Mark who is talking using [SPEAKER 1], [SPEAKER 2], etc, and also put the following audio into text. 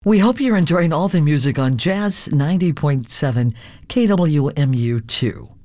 [SPEAKER 1] We hope you're enjoying all the music on Jazz 90.7 KWMU2.